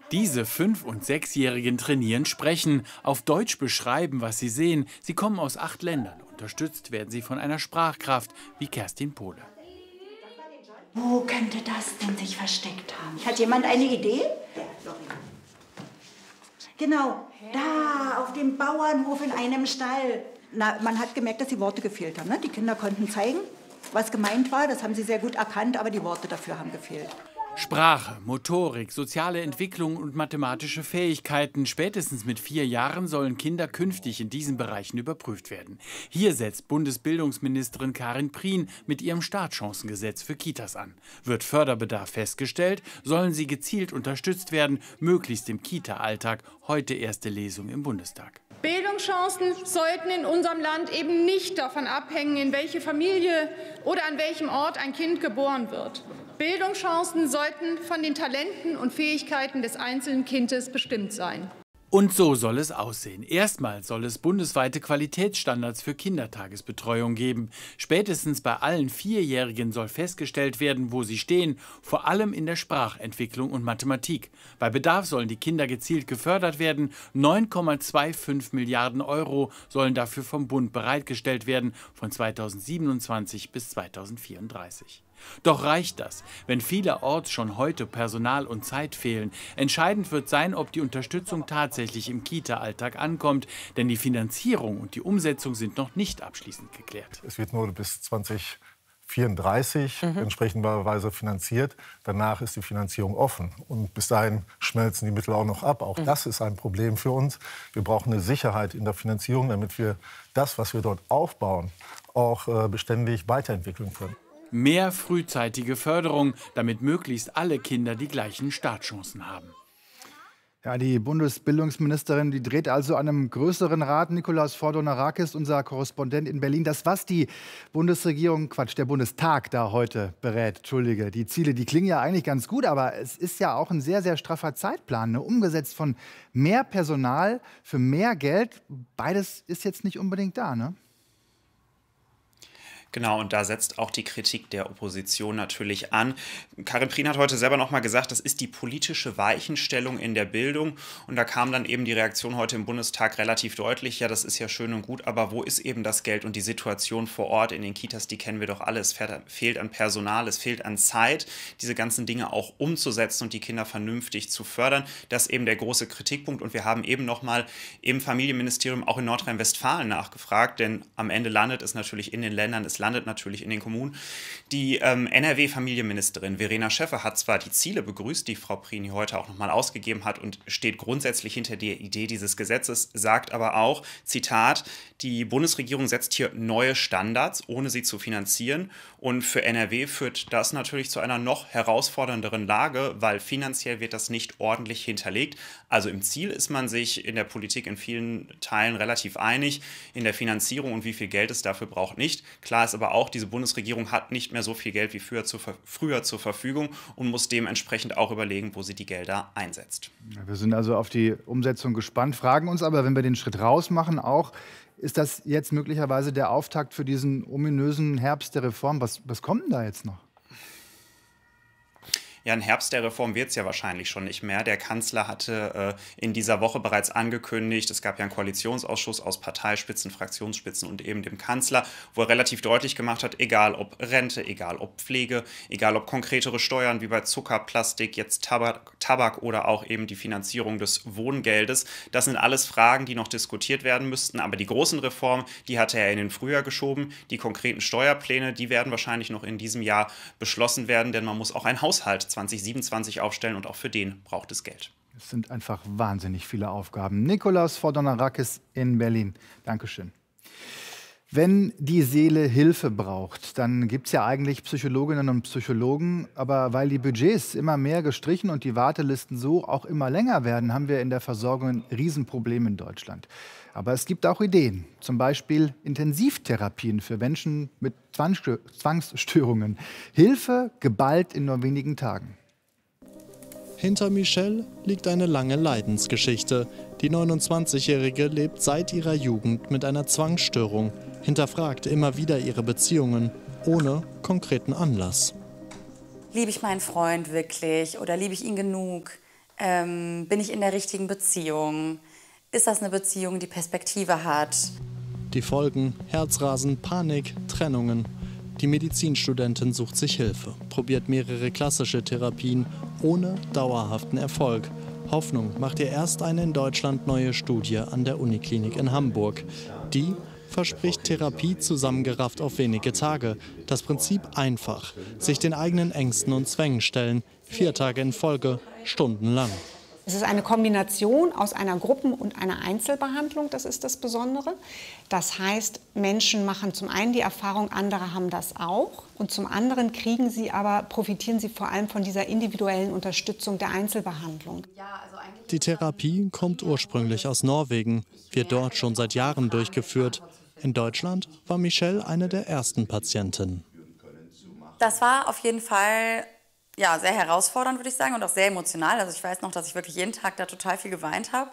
Diese 5- und 6-Jährigen trainieren Sprechen, auf Deutsch beschreiben, was sie sehen. Sie kommen aus 8 Ländern. Unterstützt werden sie von einer Sprachkraft wie Kerstin Pohle. Wo könnte das denn sich versteckt haben? Hat jemand eine Idee? Genau, da auf dem Bauernhof in einem Stall. Na, man hat gemerkt, dass die Worte gefehlt haben. Ne? Die Kinder konnten zeigen, was gemeint war. Das haben sie sehr gut erkannt, aber die Worte dafür haben gefehlt. Sprache, Motorik, soziale Entwicklung und mathematische Fähigkeiten. Spätestens mit 4 Jahren sollen Kinder künftig in diesen Bereichen überprüft werden. Hier setzt Bundesbildungsministerin Karin Prien mit ihrem Startchancengesetz für Kitas an. Wird Förderbedarf festgestellt, sollen sie gezielt unterstützt werden, möglichst im Kita-Alltag. Heute erste Lesung im Bundestag. Bildungschancen sollten in unserem Land eben nicht davon abhängen, in welche Familie oder an welchem Ort ein Kind geboren wird. Bildungschancen sollten von den Talenten und Fähigkeiten des einzelnen Kindes bestimmt sein. Und so soll es aussehen. Erstmals soll es bundesweite Qualitätsstandards für Kindertagesbetreuung geben. Spätestens bei allen 4-Jährigen soll festgestellt werden, wo sie stehen, vor allem in der Sprachentwicklung und Mathematik. Bei Bedarf sollen die Kinder gezielt gefördert werden. 9,25 Milliarden € sollen dafür vom Bund bereitgestellt werden, von 2027 bis 2034. Doch reicht das, wenn vielerorts schon heute Personal und Zeit fehlen? Entscheidend wird sein, ob die Unterstützung tatsächlich im Kita-Alltag ankommt, denn die Finanzierung und die Umsetzung sind noch nicht abschließend geklärt. Es wird nur bis 2034 entsprechenderweise finanziert. Danach ist die Finanzierung offen. Und bis dahin schmelzen die Mittel auch noch ab. Auch das ist ein Problem für uns. Wir brauchen eine Sicherheit in der Finanzierung, damit wir das, was wir dort aufbauen, auch beständig weiterentwickeln können. Mehr frühzeitige Förderung, damit möglichst alle Kinder die gleichen Startchancen haben. Ja, die Bundesbildungsministerin, die dreht also an einem größeren Rad. Nikolaus Fordonarakis, unser Korrespondent in Berlin. Das, was die Bundesregierung, der Bundestag da heute berät, Entschuldige, die Ziele, die klingen ja eigentlich ganz gut, aber es ist ja auch ein sehr, sehr straffer Zeitplan, ne? Umgesetzt von mehr Personal für mehr Geld. Beides ist jetzt nicht unbedingt da, ne? Genau, und da setzt auch die Kritik der Opposition natürlich an. Karin Prien hat heute selber noch mal gesagt, das ist die politische Weichenstellung in der Bildung. Und da kam dann eben die Reaktion heute im Bundestag relativ deutlich. Ja, das ist ja schön und gut, aber wo ist eben das Geld? Und die Situation vor Ort in den Kitas, die kennen wir doch alle. Es fehlt an Personal, es fehlt an Zeit, diese ganzen Dinge auch umzusetzen und die Kinder vernünftig zu fördern. Das ist eben der große Kritikpunkt. Und wir haben eben noch mal im Familienministerium auch in Nordrhein-Westfalen nachgefragt, denn am Ende landet es natürlich in den Ländern, es landet natürlich in den Kommunen. Die NRW-Familienministerin Verena Schäffer hat zwar die Ziele begrüßt, die Frau Prien heute auch nochmal ausgegeben hat und steht grundsätzlich hinter der Idee dieses Gesetzes, sagt aber auch, Zitat, die Bundesregierung setzt hier neue Standards, ohne sie zu finanzieren. Und für NRW führt das natürlich zu einer noch herausfordernderen Lage, weil finanziell wird das nicht ordentlich hinterlegt. Also im Ziel ist man sich in der Politik in vielen Teilen relativ einig, in der Finanzierung und wie viel Geld es dafür braucht nicht. Klar ist aber auch, diese Bundesregierung hat nicht mehr so viel Geld wie früher zur Verfügung und muss dementsprechend auch überlegen, wo sie die Gelder einsetzt. Wir sind also auf die Umsetzung gespannt, fragen uns aber, wenn wir den Schritt raus machen, auch, ist das jetzt möglicherweise der Auftakt für diesen ominösen Herbst der Reform? Was kommt denn da jetzt noch? Ja, ein Herbst der Reform wird es ja wahrscheinlich schon nicht mehr. Der Kanzler hatte in dieser Woche bereits angekündigt, es gab ja einen Koalitionsausschuss aus Parteispitzen, Fraktionsspitzen und eben dem Kanzler, wo er relativ deutlich gemacht hat, egal ob Rente, egal ob Pflege, egal ob konkretere Steuern wie bei Zucker, Plastik, jetzt Tabak oder auch eben die Finanzierung des Wohngeldes. Das sind alles Fragen, die noch diskutiert werden müssten. Aber die großen Reformen, die hatte er in den Frühjahr geschoben. Die konkreten Steuerpläne, die werden wahrscheinlich noch in diesem Jahr beschlossen werden, denn man muss auch einen Haushalt 2027 aufstellen und auch für den braucht es Geld. Es sind einfach wahnsinnig viele Aufgaben. Nikolaus Fordonarakis in Berlin. Dankeschön. Wenn die Seele Hilfe braucht, dann gibt es ja eigentlich Psychologinnen und Psychologen. Aber weil die Budgets immer mehr gestrichen und die Wartelisten so auch immer länger werden, haben wir in der Versorgung ein Riesenproblem in Deutschland. Aber es gibt auch Ideen, zum Beispiel Intensivtherapien für Menschen mit Zwangsstörungen. Hilfe geballt in nur wenigen Tagen. Hinter Michelle liegt eine lange Leidensgeschichte. Die 29-Jährige lebt seit ihrer Jugend mit einer Zwangsstörung, hinterfragt immer wieder ihre Beziehungen, ohne konkreten Anlass. Liebe ich meinen Freund wirklich oder liebe ich ihn genug? Bin ich in der richtigen Beziehung? Ist das eine Beziehung, die Perspektive hat? Die Folgen: Herzrasen, Panik, Trennungen. Die Medizinstudentin sucht sich Hilfe, probiert mehrere klassische Therapien ohne dauerhaften Erfolg. Hoffnung macht ihr erst eine in Deutschland neue Studie an der Uniklinik in Hamburg. Die verspricht Therapie zusammengerafft auf wenige Tage. Das Prinzip einfach: sich den eigenen Ängsten und Zwängen stellen. 4 Tage in Folge, stundenlang. Es ist eine Kombination aus einer Gruppen- und einer Einzelbehandlung, das ist das Besondere. Das heißt, Menschen machen zum einen die Erfahrung, andere haben das auch. Und zum anderen profitieren sie vor allem von dieser individuellen Unterstützung der Einzelbehandlung. Die Therapie kommt ursprünglich aus Norwegen, wird dort schon seit Jahren durchgeführt. In Deutschland war Michelle eine der ersten Patientinnen. Das war auf jeden Fall sehr herausfordernd, würde ich sagen, und auch sehr emotional. Also ich weiß noch, dass ich wirklich jeden Tag da total viel geweint habe.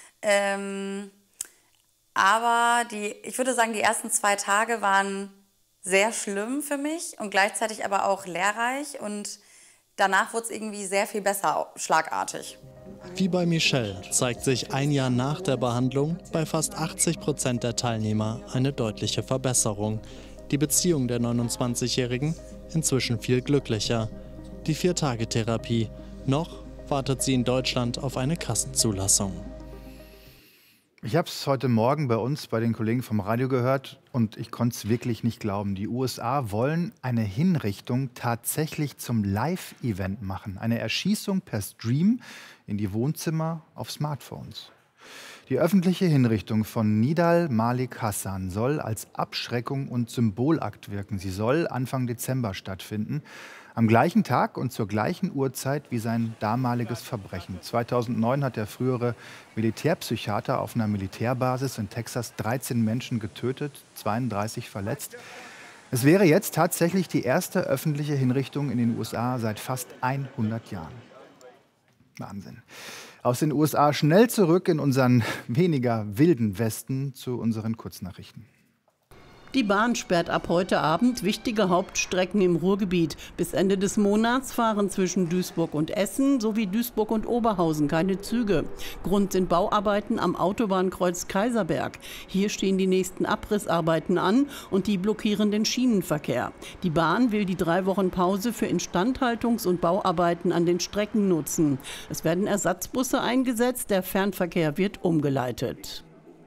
Aber ich würde sagen, die ersten 2 Tage waren sehr schlimm für mich und gleichzeitig aber auch lehrreich. Und danach wurde es irgendwie sehr viel besser, schlagartig. Wie bei Michelle zeigt sich 1 Jahr nach der Behandlung bei fast 80% der Teilnehmer eine deutliche Verbesserung. Die Beziehung der 29-Jährigen inzwischen viel glücklicher. Die 4-Tage-Therapie. Noch wartet sie in Deutschland auf eine Kassenzulassung. Ich habe es heute Morgen bei uns, bei den Kollegen vom Radio gehört und ich konnte es wirklich nicht glauben. Die USA wollen eine Hinrichtung tatsächlich zum Live-Event machen. Eine Erschießung per Stream in die Wohnzimmer auf Smartphones. Die öffentliche Hinrichtung von Nidal Malik Hasan soll als Abschreckung und Symbolakt wirken. Sie soll Anfang Dezember stattfinden. Am gleichen Tag und zur gleichen Uhrzeit wie sein damaliges Verbrechen. 2009 hat der frühere Militärpsychiater auf einer Militärbasis in Texas 13 Menschen getötet, 32 verletzt. Es wäre jetzt tatsächlich die erste öffentliche Hinrichtung in den USA seit fast 100 Jahren. Wahnsinn. Aus den USA schnell zurück in unseren weniger wilden Westen zu unseren Kurznachrichten. Die Bahn sperrt ab heute Abend wichtige Hauptstrecken im Ruhrgebiet. Bis Ende des Monats fahren zwischen Duisburg und Essen sowie Duisburg und Oberhausen keine Züge. Grund sind Bauarbeiten am Autobahnkreuz Kaiserberg. Hier stehen die nächsten Abrissarbeiten an und die blockieren den Schienenverkehr. Die Bahn will die 3 Wochen Pause für Instandhaltungs- und Bauarbeiten an den Strecken nutzen. Es werden Ersatzbusse eingesetzt, der Fernverkehr wird umgeleitet.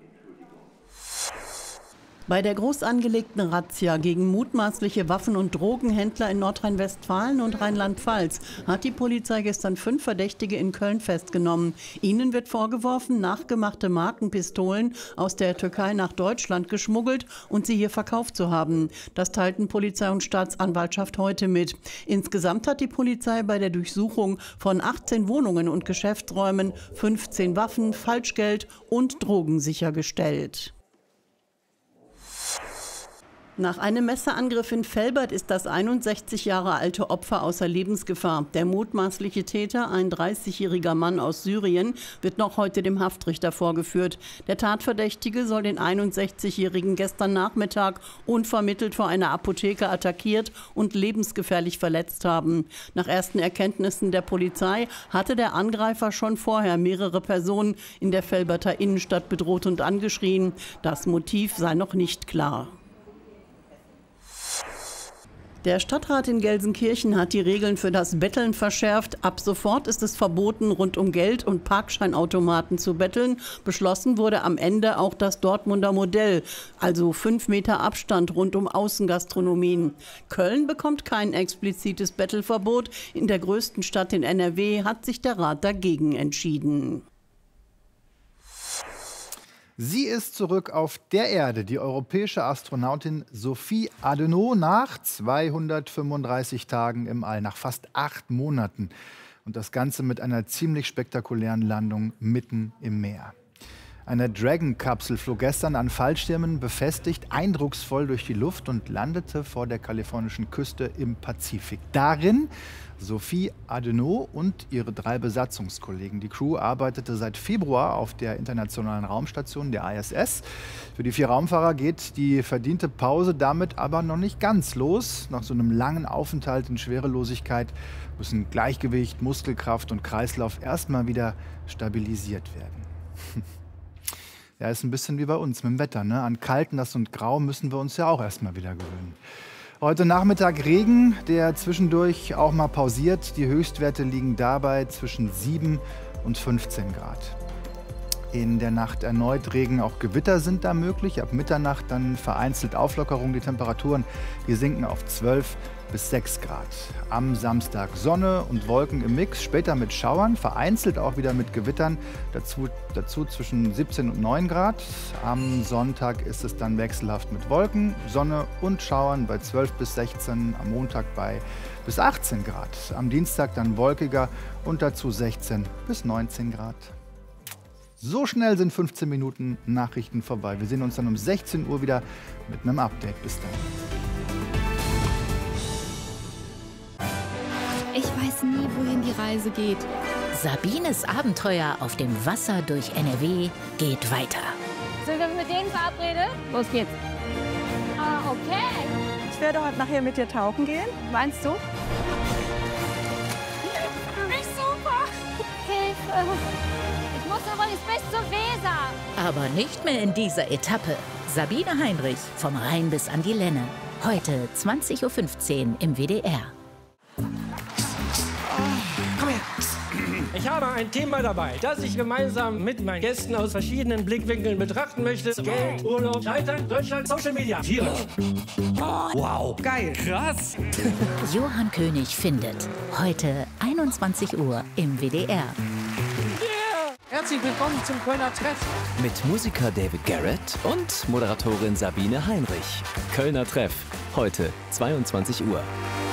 Bei der groß angelegten Razzia gegen mutmaßliche Waffen- und Drogenhändler in Nordrhein-Westfalen und Rheinland-Pfalz hat die Polizei gestern 5 Verdächtige in Köln festgenommen. Ihnen wird vorgeworfen, nachgemachte Markenpistolen aus der Türkei nach Deutschland geschmuggelt und sie hier verkauft zu haben. Das teilten Polizei und Staatsanwaltschaft heute mit. Insgesamt hat die Polizei bei der Durchsuchung von 18 Wohnungen und Geschäftsräumen 15 Waffen, Falschgeld und Drogen sichergestellt. Nach einem Messerangriff in Velbert ist das 61 Jahre alte Opfer außer Lebensgefahr. Der mutmaßliche Täter, ein 30-jähriger Mann aus Syrien, wird noch heute dem Haftrichter vorgeführt. Der Tatverdächtige soll den 61-jährigen gestern Nachmittag unvermittelt vor einer Apotheke attackiert und lebensgefährlich verletzt haben. Nach ersten Erkenntnissen der Polizei hatte der Angreifer schon vorher mehrere Personen in der Velberter Innenstadt bedroht und angeschrien. Das Motiv sei noch nicht klar. Der Stadtrat in Gelsenkirchen hat die Regeln für das Betteln verschärft. Ab sofort ist es verboten, rund um Geld- und Parkscheinautomaten zu betteln. Beschlossen wurde am Ende auch das Dortmunder Modell, also 5 Meter Abstand rund um Außengastronomien. Köln bekommt kein explizites Bettelverbot. In der größten Stadt in NRW hat sich der Rat dagegen entschieden. Sie ist zurück auf der Erde, die europäische Astronautin Sophie Adenau, nach 235 Tagen im All, nach fast 8 Monaten. Und das Ganze mit einer ziemlich spektakulären Landung mitten im Meer. Eine Dragon-Kapsel flog gestern an Fallschirmen befestigt, eindrucksvoll durch die Luft und landete vor der kalifornischen Küste im Pazifik. Darin Sophie Adenau und ihre 3 Besatzungskollegen. Die Crew arbeitete seit Februar auf der internationalen Raumstation der ISS. Für die 4 Raumfahrer geht die verdiente Pause damit aber noch nicht ganz los. Nach so einem langen Aufenthalt in Schwerelosigkeit müssen Gleichgewicht, Muskelkraft und Kreislauf erstmal wieder stabilisiert werden. Ja, ist ein bisschen wie bei uns mit dem Wetter, ne? An kalt, nass und grau müssen wir uns ja auch erstmal wieder gewöhnen. Heute Nachmittag Regen, der zwischendurch auch mal pausiert. Die Höchstwerte liegen dabei zwischen 7 und 15 Grad. In der Nacht erneut Regen, auch Gewitter sind da möglich. Ab Mitternacht dann vereinzelt Auflockerung. Die Temperaturen, die sinken auf 12 bis 6 Grad. Am Samstag Sonne und Wolken im Mix, später mit Schauern, vereinzelt auch wieder mit Gewittern, dazu zwischen 17 und 9 Grad. Am Sonntag ist es dann wechselhaft mit Wolken, Sonne und Schauern bei 12 bis 16, am Montag bei bis 18 Grad. Am Dienstag dann wolkiger und dazu 16 bis 19 Grad. So schnell sind 15 Minuten Nachrichten vorbei. Wir sehen uns dann um 16 Uhr wieder mit einem Update. Bis dann. Ich weiß nie, wohin die Reise geht. Sabines Abenteuer auf dem Wasser durch NRW geht weiter. Sind wir mit denen verabredet? Los geht's. Ah, okay. Ich werde heute nachher mit dir tauchen gehen. Meinst du? Nicht super. Hilfe. Ich muss übrigens bis zur Weser. Aber nicht mehr in dieser Etappe. Sabine Heinrich, vom Rhein bis an die Lenne. Heute 20:15 Uhr im WDR. Komm her. Ich habe ein Thema dabei, das ich gemeinsam mit meinen Gästen aus verschiedenen Blickwinkeln betrachten möchte. Geld, Urlaub, Scheitern, Deutschland, Social Media. Tiere. Wow, geil, krass. Johann König findet. Heute 21 Uhr im WDR. Herzlich willkommen zum Kölner Treff. Mit Musiker David Garrett und Moderatorin Sabine Heinrich. Kölner Treff, heute 22 Uhr.